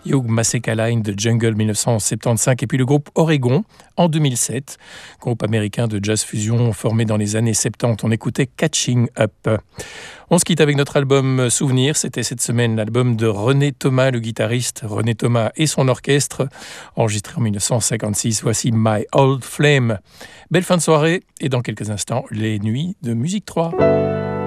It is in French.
Hugh Masekela de Jungle 1975 et puis le groupe Oregon en 2007, groupe américain de jazz fusion formé dans les années 70. On écoutait Catching Up. On se quitte avec notre album Souvenir. C'était cette semaine l'album de René Thomas, le guitariste. René Thomas et son orchestre, enregistré en 1956. Voici My Old Flame. Belle fin de soirée et dans quelques instants, les nuits de Musique 3.